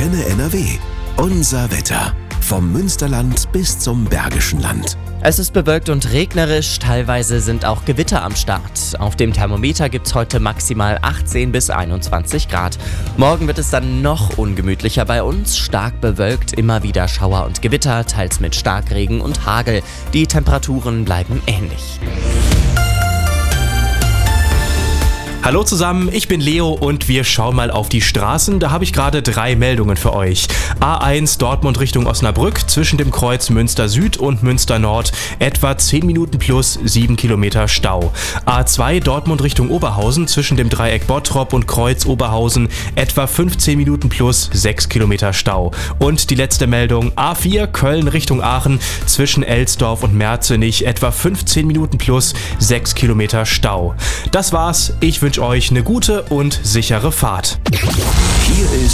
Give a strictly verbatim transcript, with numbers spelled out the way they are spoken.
Antenne N R W. Unser Wetter. Vom Münsterland bis zum Bergischen Land. Es ist bewölkt und regnerisch, teilweise sind auch Gewitter am Start. Auf dem Thermometer gibt es heute maximal achtzehn bis einundzwanzig Grad. Morgen wird es dann noch ungemütlicher bei uns, stark bewölkt, immer wieder Schauer und Gewitter, teils mit Starkregen und Hagel. Die Temperaturen bleiben ähnlich. Hallo zusammen, ich bin Leo und wir schauen mal auf die Straßen. Da habe ich gerade drei Meldungen für euch. A eins Dortmund Richtung Osnabrück zwischen dem Kreuz Münster Süd und Münster Nord etwa zehn Minuten plus sieben Kilometer Stau. A zwei Dortmund Richtung Oberhausen zwischen dem Dreieck Bottrop und Kreuz Oberhausen etwa fünfzehn Minuten plus sechs Kilometer Stau. Und die letzte Meldung A vier Köln Richtung Aachen zwischen Elsdorf und Merzenich etwa fünfzehn Minuten plus sechs Kilometer Stau. Das war's, ich wünsche euch eine gute und sichere Fahrt. Hier ist